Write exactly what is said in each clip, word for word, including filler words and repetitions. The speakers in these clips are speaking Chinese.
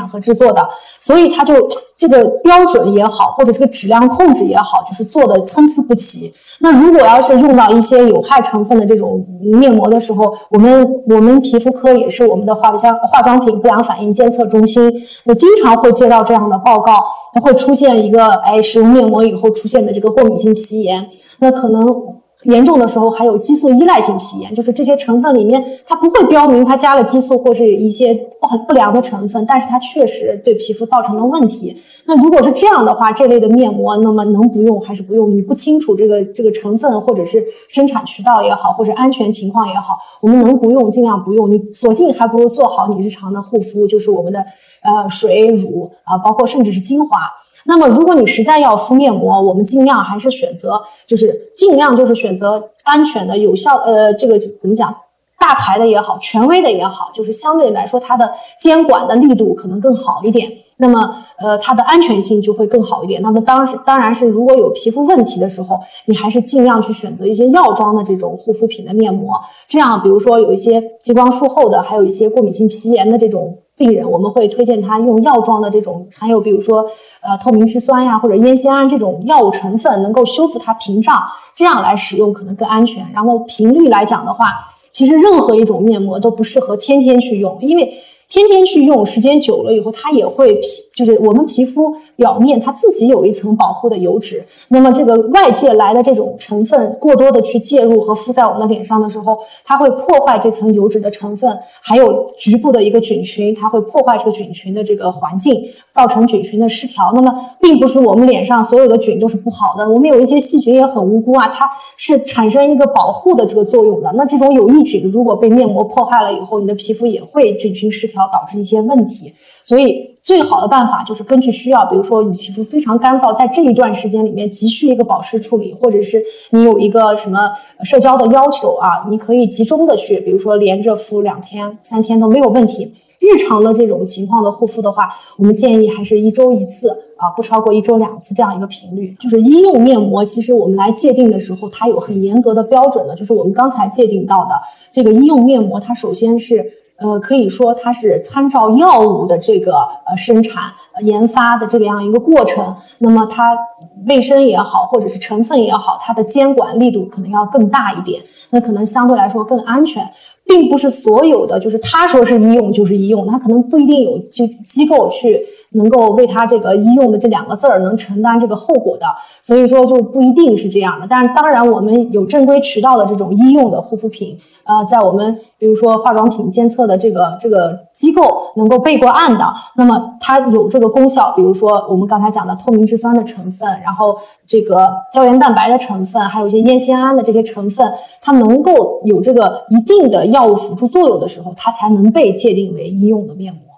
和制作的，所以它就这个标准也好，或者这个质量控制也好，就是做的参差不齐。那如果要是用到一些有害成分的这种面膜的时候，我们我们皮肤科也是我们的化化妆品不良反应监测中心，那经常会接到这样的报告，它会出现一个哎使用面膜以后出现的这个过敏性皮炎，那可能严重的时候还有激素依赖性皮炎，就是这些成分里面它不会标明它加了激素或是一些不良的成分，但是它确实对皮肤造成了问题。那如果是这样的话，这类的面膜那么能不用还是不用，你不清楚这个这个成分或者是生产渠道也好，或者安全情况也好，我们能不用尽量不用，你索性还不如做好你日常的护肤，就是我们的呃水乳啊、呃，包括甚至是精华。那么如果你实在要敷面膜，我们尽量还是选择就是尽量就是选择安全的有效呃这个怎么讲大牌的也好，权威的也好，就是相对来说它的监管的力度可能更好一点，那么呃它的安全性就会更好一点。那么当时当然是如果有皮肤问题的时候，你还是尽量去选择一些药妆的这种护肤品的面膜，这样比如说有一些激光术后的，还有一些过敏性皮炎的这种病人，我们会推荐他用药妆的这种，还有比如说呃透明质酸呀或者烟酰胺这种药物成分，能够修复它屏障，这样来使用可能更安全。然后频率来讲的话，其实任何一种面膜都不适合天天去用，因为天天去用时间久了以后，它也会皮就是我们皮肤表面它自己有一层保护的油脂，那么这个外界来的这种成分过多的去介入和敷在我们的脸上的时候，它会破坏这层油脂的成分，还有局部的一个菌群，它会破坏这个菌群的这个环境，造成菌群的失调。那么并不是我们脸上所有的菌都是不好的，我们有一些细菌也很无辜啊，它是产生一个保护的这个作用的。那这种有益菌如果被面膜破坏了以后，你的皮肤也会菌群失调，导致一些问题。所以最好的办法就是根据需要，比如说你皮肤非常干燥，在这一段时间里面急需一个保湿处理，或者是你有一个什么社交的要求啊，你可以集中的去，比如说连着敷两天三天都没有问题。日常的这种情况的护肤的话，我们建议还是一周一次啊，不超过一周两次这样一个频率。就是医用面膜，其实我们来界定的时候，它有很严格的标准的，就是我们刚才界定到的这个医用面膜，它首先是呃，可以说它是参照药物的这个呃生产、呃、研发的这样一个过程，那么它卫生也好，或者是成分也好，它的监管力度可能要更大一点，那可能相对来说更安全。并不是所有的就是他说是医用就是医用，他可能不一定有机机构去能够为他这个医用的这两个字儿能承担这个后果的，所以说就不一定是这样的。但是当然我们有正规渠道的这种医用的护肤品，呃，在我们比如说化妆品监测的这个这个机构能够备过案的，那么它有这个功效，比如说我们刚才讲的透明质酸的成分，然后这个胶原蛋白的成分，还有一些烟酰胺的这些成分，它能够有这个一定的药物辅助作用的时候，它才能被界定为医用的面膜。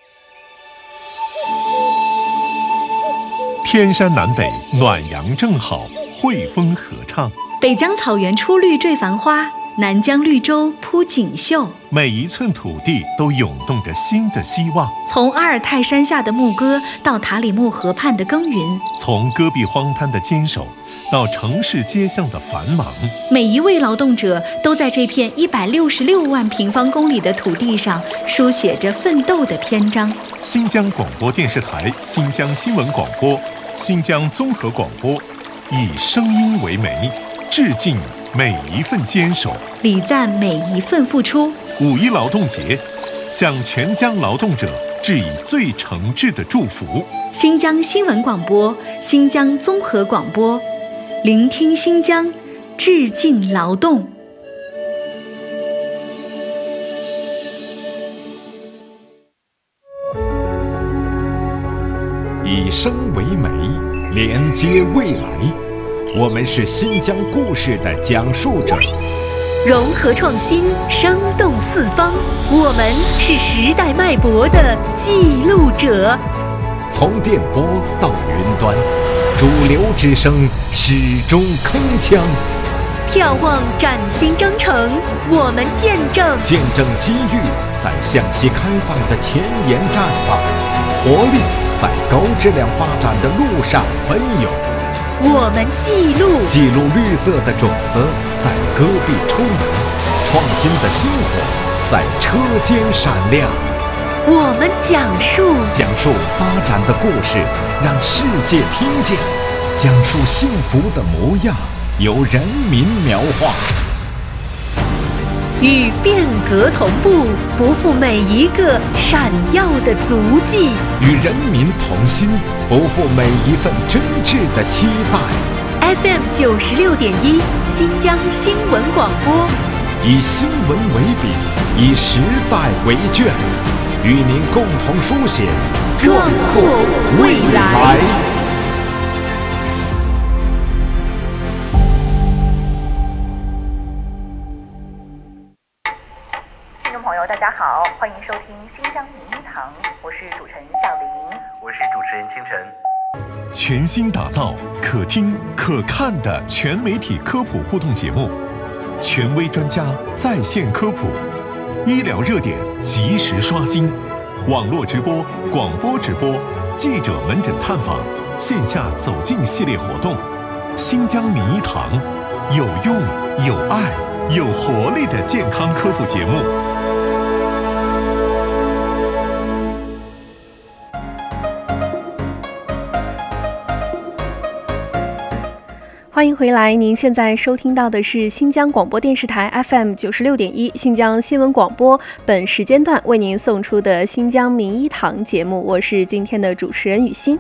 天山南北暖阳正好，汇风合唱。 北疆草原初绿缀繁花，南疆绿洲铺锦绣。 每一寸土地都涌动着新的希望。 从阿尔泰山下的牧歌到塔里木河畔的耕耘， 从戈壁荒滩的坚守到城市街巷的繁忙， 每一位劳动者都在这片一百六十六万平方公里的土地上书写着奋斗的篇章。 新疆广播电视台、新疆新闻广播、新疆综合广播以声音为媒，致敬每一份坚守， 礼赞每一份付出。 五一劳动节，向全疆劳动者致以最诚挚的祝福。 新疆新闻广播、新疆综合广播，聆听新疆，致敬劳动。 以声为媒，连接未来。我们是新疆故事的讲述者， 融合创新，生动四方。我们是时代脉搏的记录者。 从电波到云端，主流之声始终铿锵。 眺望崭新征程，我们见证见证机遇在向西开放的前沿绽放，活力在高质量发展的路上奔涌。 我们记录记录绿色的种子在戈壁抽芽，创新的星火在车间闪亮。 我们讲述讲述发展的故事，让世界听见；讲述幸福的模样，由人民描画。 与变革同步，不负每一个闪耀的足迹； 与人民同心，不负每一份真挚的期待。 F M 九十六点一，新疆新闻广播， 以新闻为笔，以时代为卷，与您共同书写壮阔未来。 听众朋友，大家好，欢迎收听新疆名医堂，我是主持人小林， 我是主持人清晨。 全新打造可听可看的全媒体科普互动节目，权威专家在线科普，医疗热点及时刷新，网络直播、广播直播，记者门诊探访，线下走进系列活动。新疆名医堂，有用、有爱、有活力的健康科普节目。 欢迎回来，您现在收听到的是新疆广播电视台 F M 九十六点一新疆新闻广播，本时间段为您送出的新疆名医堂节目，我是今天的主持人雨欣。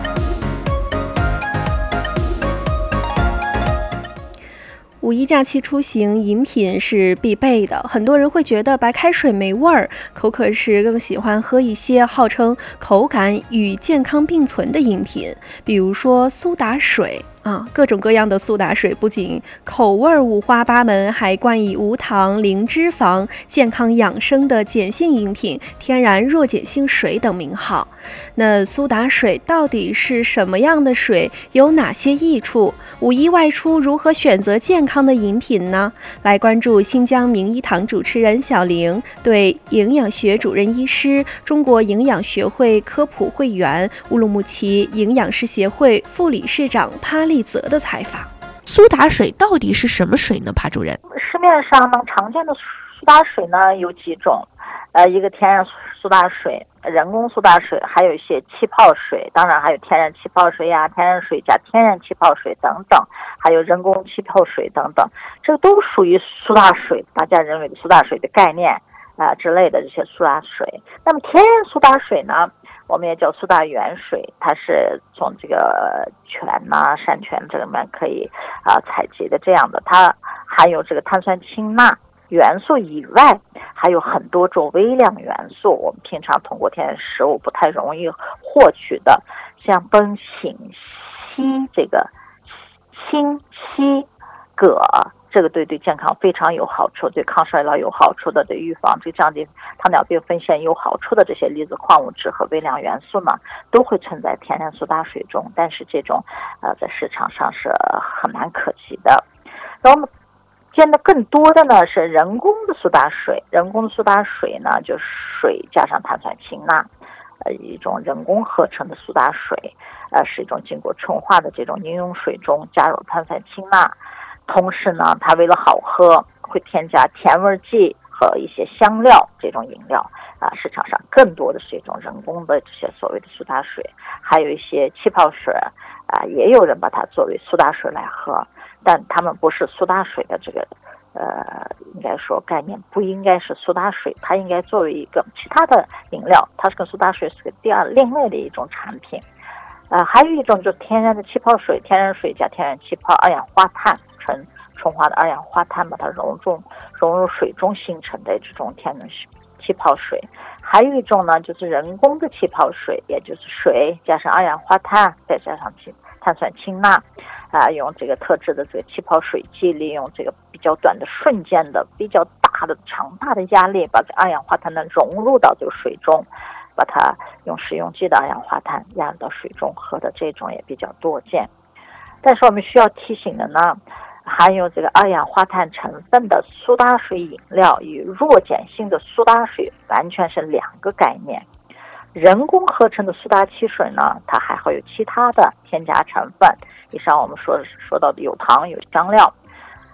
五一假期出行，饮品是必备的。很多人会觉得白开水没味儿，口渴时更喜欢喝一些号称口感与健康并存的饮品，比如说苏打水啊，各种各样的苏打水不仅口味五花八门，还冠以无糖、零脂肪、健康养生的碱性饮品、天然弱碱性水等名号。那苏打水到底是什么样的水？有哪些益处？五一外出如何选择健康的饮品呢？来关注新疆名医堂主持人小玲对营养学主任医师、中国营养学会科普会员、乌鲁木齐营养师协会副理事长帕丽泽的采访。苏打水到底是什么水呢？帕主任， 市面上呢常见的苏打水呢有几种，呃，一个天然苏打水、人工苏打水，还有一些气泡水，当然还有天然气泡水呀、天然水加天然气泡水等等，还有人工气泡水等等，这个都属于苏打水，大家认为的苏打水的概念啊、呃、之类的这些苏打水。那么天然苏打水呢，我们也叫苏打原水，它是从这个泉呐、啊、山泉这里面可以啊、呃、采集的这样的，它含有这个碳酸氢钠元素以外，还有很多种微量元素，我们平常通过天然食物不太容易获取的，像苯、锌、硒，这个氢、硒、铬，这个对对健康非常有好处，对抗衰老有好处的，对预防这降低糖尿病风险有好处的这些离子矿物质和微量元素呢，都会存在天然苏打水中，但是这种呃在市场上是很难可及的。然后见的更多的呢是人工的苏打水，人工的苏打水呢就是水加上碳酸氢钠，呃一种人工合成的苏打水，呃是一种经过纯化的这种饮用水中加入碳酸氢钠，同时呢它为了好喝会添加甜味剂和一些香料，这种饮料啊、呃、市场上更多的是一种人工的这些所谓的苏打水，还有一些气泡水啊、呃、也有人把它作为苏打水来喝，但他们不是苏打水的这个呃，应该说概念不应该是苏打水，它应该作为一个其他的饮料，它是跟苏打水是个第二另类的一种产品。呃，还有一种就是天然的气泡水，天然水加天然气泡二氧化碳，纯纯化的二氧化碳把它融入融入水中形成的这种天然气泡水。还有一种呢，就是人工的气泡水，也就是水加上二氧化碳，再加上碳酸氢钠。啊，用这个特制的这个气泡水剂，利用这个比较短的瞬间的比较大的强大的压力，把这二氧化碳呢融入到这个水中，把它用食用剂的二氧化碳压入到水中喝的这种也比较多见。但是我们需要提醒的呢，含有这个二氧化碳成分的苏打水饮料与弱碱性的苏打水完全是两个概念。人工合成的苏打汽水呢，它还会有其他的添加成分，以上我们说说到的有糖有香料，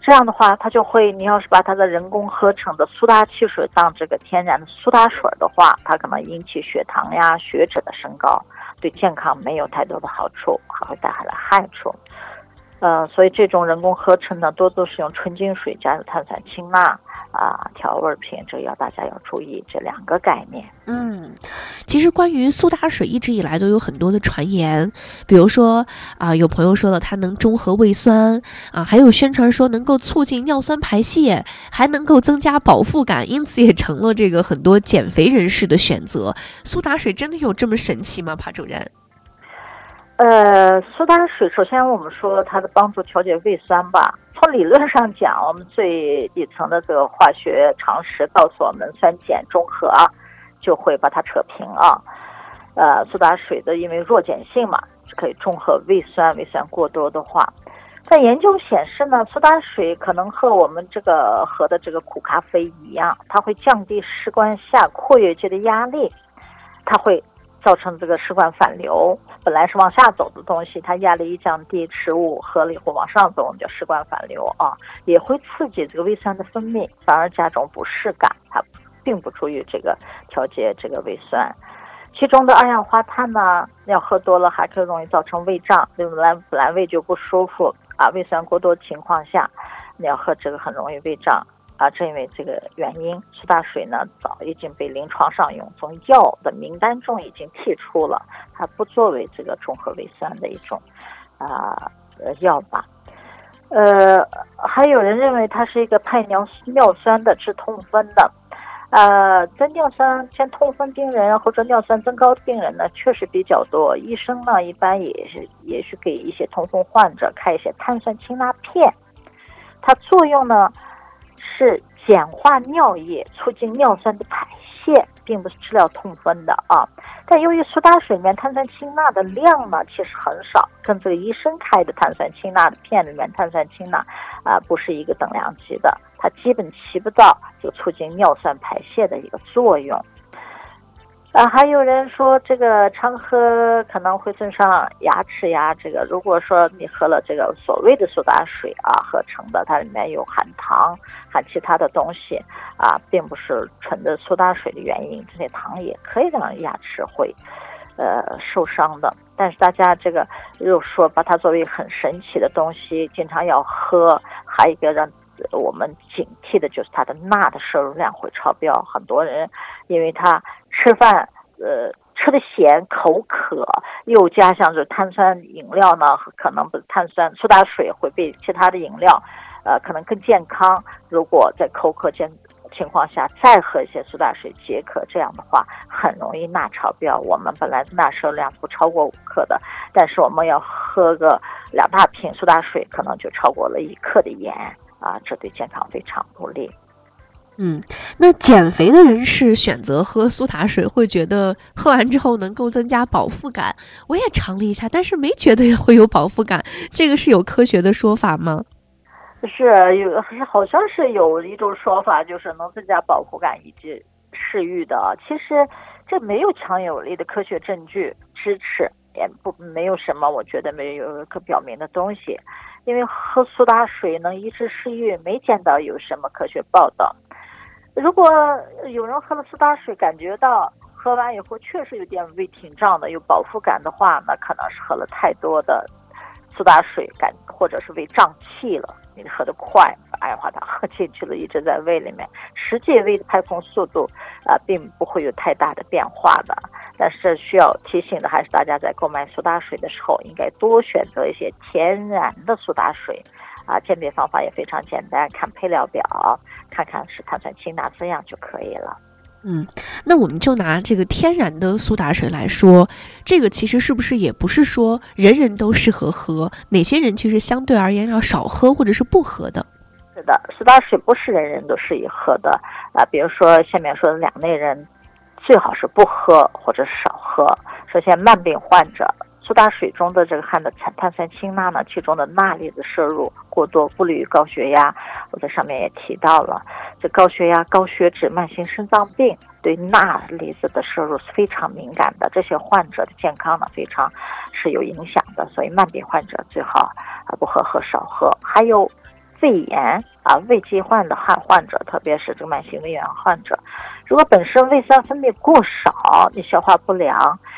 这样的话，它就会，你要是把它的人工合成的苏打汽水当这个天然的苏打水的话，它可能引起血糖呀、血脂的升高，对健康没有太多的好处，还会带来害处。呃，所以这种人工合成呢，多多是用纯净水加入碳酸氢钠啊，调味品，这要大家要注意这两个概念。 嗯，其实关于苏打水一直以来都有很多的传言，比如说啊、呃，有朋友说了它能中和胃酸啊，还有宣传说能够促进尿酸排泄，还能够增加饱腹感，因此也成了这个很多减肥人士的选择。苏打水真的有这么神奇吗？帕主任？ 呃，苏打水首先我们说它的帮助调节胃酸吧。从理论上讲，我们最底层的这个化学常识告诉我们，酸碱中和啊，就会把它扯平啊。呃，苏打水的因为弱碱性嘛，可以中和胃酸，胃酸过多的话，但研究显示呢，苏打水可能和我们这个喝的这个苦咖啡一样，它会降低食管下括约肌的压力，它会造成这个食管反流，本来是往下走的东西，它压力一降低，食物喝了以后往上走，我们叫食管反流啊，也会刺激这个胃酸的分泌，反而加重不适感，它并不助于这个调节这个胃酸。其中的二氧化碳呢，要喝多了还可以容易造成胃胀，本来本来胃就不舒服啊，胃酸过多的情况下，你要喝这个很容易胃胀。啊，正因为这个原因，苏打水呢早已经被临床上用，从药的名单中已经剔出了，它不作为这个中和胃酸的一种啊呃药吧。呃，还有人认为它是一个派尿尿酸的、治痛风的。呃，在尿酸像痛风病人或者尿酸增高的病人呢，确实比较多。医生呢一般也是也是给一些痛风患者开一些碳酸氢钠片，它作用呢是简化尿液，促进尿酸的排泄，并不是治疗痛风的啊。但由于苏打水里面碳酸氢钠的量呢其实很少，跟这个医生开的碳酸氢钠的片里面碳酸氢钠啊、呃、不是一个等量级的，它基本起不到就促进尿酸排泄的一个作用。啊，还有人说这个常喝可能会损伤牙齿呀，这个如果说你喝了这个所谓的苏打水啊合成的，它里面有含糖含其他的东西啊，并不是纯的苏打水的原因，这些糖也可以让牙齿会呃受伤的。但是大家这个又说把它作为很神奇的东西经常要喝，还有一个让我们警惕的就是它的钠的摄入量会超标，很多人因为他吃饭呃吃的咸口渴，又加上这碳酸饮料呢，可能不是碳酸苏打水会比其他的饮料呃可能更健康，如果在口渴健情况下再喝一些苏打水解渴，这样的话很容易钠超标。我们本来钠摄入量不超过五克的，但是我们要喝个两大瓶苏打水可能就超过了一克的盐啊，这对健康非常不利。 嗯，那减肥的人士选择喝苏打水，会觉得喝完之后能够增加饱腹感。我也尝了一下，但是没觉得会有饱腹感，这个是有科学的说法吗？ 是有，好像是有一种说法，就是能增加饱腹感以及食欲的。其实这没有强有力的科学证据支持，也不没有什么，我觉得没有可表明的东西。因为喝苏打水能抑制食欲，没见到有什么科学报道。如果有人喝了苏打水，感觉到喝完以后确实有点胃挺胀的，有饱腹感的话，那可能是喝了太多的苏打水感，或者是胃胀气了。你喝得快，把二氧化碳喝进去了，一直在胃里面，实际胃的排空速度啊、呃，并不会有太大的变化的。但是需要提醒的还是大家在购买苏打水的时候，应该多选择一些天然的苏打水啊。鉴别方法也非常简单，看配料表，看看是碳酸氢钠这样就可以了。 嗯，那我们就拿这个天然的苏打水来说，这个其实是不是也不是说人人都适合喝？哪些人其实相对而言要少喝或者是不喝的？ 是的，苏打水不是人人都适宜喝的啊。比如说下面说的两类人，最好是不喝或者少喝。首先，慢病患者，苏打水中的这个含的碳酸氢钠呢，其中的钠离子摄入过多，不利于高血压。我在上面也提到了，这高血压、高血脂、慢性肾脏病对钠离子的摄入是非常敏感的，这些患者的健康呢非常是有影响的。所以慢病患者最好啊不喝喝少喝。还有胃炎啊、胃疾患的患患者，特别是这个慢性胃炎患者，如果本身胃酸分泌过少，你消化不良，